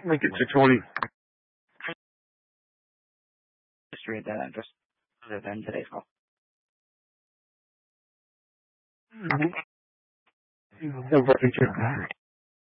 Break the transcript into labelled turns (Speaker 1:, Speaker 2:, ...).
Speaker 1: Make it 620.
Speaker 2: History of that address other than today's call.
Speaker 1: Mm-hmm. No,